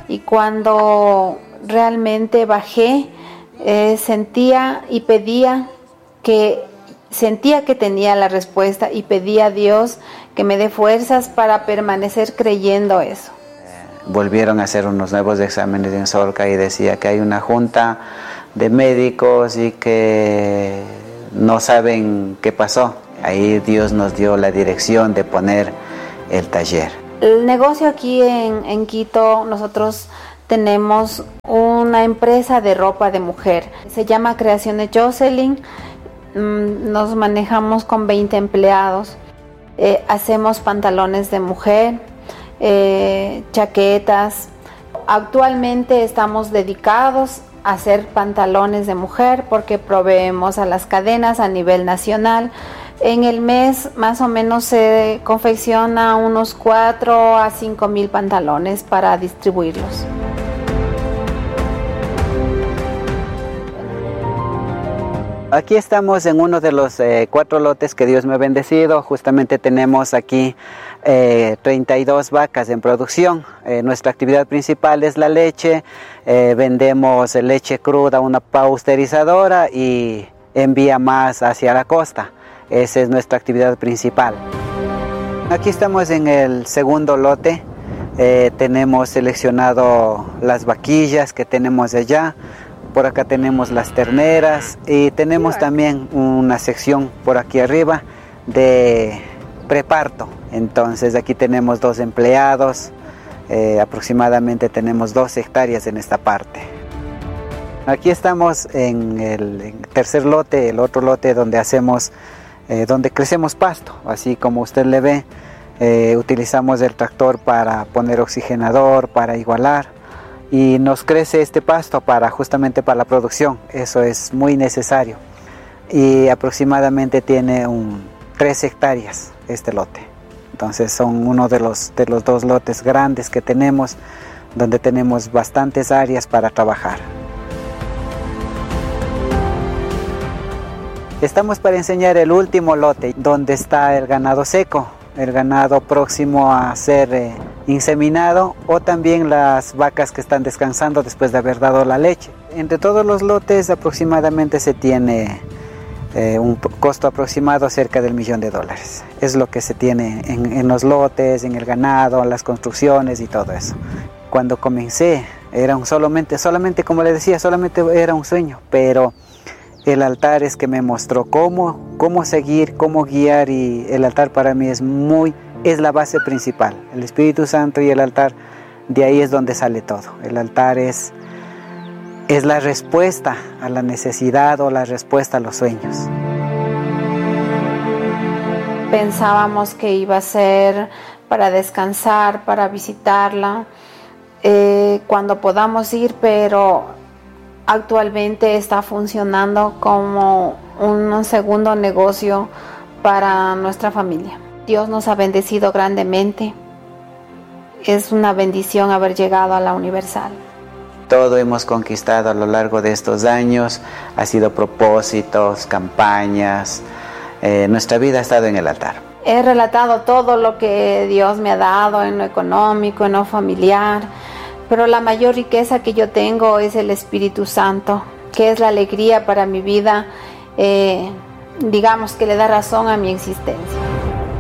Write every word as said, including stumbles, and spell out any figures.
y cuando realmente bajé, eh, sentía y pedía que, sentía que tenía la respuesta y pedía a Dios que me dé fuerzas para permanecer creyendo eso. Volvieron a hacer unos nuevos exámenes en Solca y decía que hay una junta de médicos y que no saben qué pasó. Ahí Dios nos dio la dirección de poner el taller. El negocio aquí en, en Quito, nosotros tenemos una empresa de ropa de mujer. Se llama Creaciones Jocelyn. Nos manejamos con veinte empleados. Eh, hacemos pantalones de mujer, eh, chaquetas. Actualmente estamos dedicados a hacer pantalones de mujer porque proveemos a las cadenas a nivel nacional. En el mes más o menos se confecciona unos cuatro a cinco mil pantalones para distribuirlos. Aquí estamos en uno de los eh, cuatro lotes que Dios me ha bendecido. Justamente tenemos aquí eh, treinta y dos vacas en producción. Eh, nuestra actividad principal es la leche. Eh, vendemos leche cruda a una pasteurizadora y envía más hacia la costa. Esa es nuestra actividad principal. Aquí estamos en el segundo lote. Eh, tenemos seleccionado las vaquillas que tenemos allá. Por acá tenemos las terneras y tenemos también una sección por aquí arriba de preparto. Entonces aquí tenemos dos empleados, eh, aproximadamente tenemos dos hectáreas en esta parte. Aquí estamos en el tercer lote, el otro lote donde hacemos, eh, donde crecemos pasto, así como usted le ve. Eh, utilizamos el tractor para poner oxigenador, para igualar. Y nos crece este pasto para justamente para la producción, eso es muy necesario. Y aproximadamente tiene un, tres hectáreas este lote. Entonces son uno de los, de los dos lotes grandes que tenemos, donde tenemos bastantes áreas para trabajar. Estamos para enseñar el último lote, donde está el ganado seco, el ganado próximo a ser eh, inseminado, o también las vacas que están descansando después de haber dado la leche. Entre todos los lotes aproximadamente se tiene eh, un costo aproximado cerca del millón de dólares. Es lo que se tiene en, en los lotes, en el ganado, las construcciones y todo eso. Cuando comencé era un solamente, solamente como le decía, solamente era un sueño, pero el altar es que me mostró cómo, cómo seguir, cómo guiar, y el altar para mí es muy, es la base principal. El Espíritu Santo y el altar, de ahí es donde sale todo. El altar es, es la respuesta a la necesidad o la respuesta a los sueños. Pensábamos que iba a ser para descansar, para visitarla, eh, cuando podamos ir, pero actualmente está funcionando como un segundo negocio para nuestra familia. Dios nos ha bendecido grandemente. Es una bendición haber llegado a la Universal. Todo hemos conquistado a lo largo de estos años, ha sido propósitos, campañas, eh, nuestra vida ha estado en el altar. He relatado todo lo que Dios me ha dado en lo económico, en lo familiar, pero la mayor riqueza que yo tengo es el Espíritu Santo, que es la alegría para mi vida, eh, digamos que le da razón a mi existencia.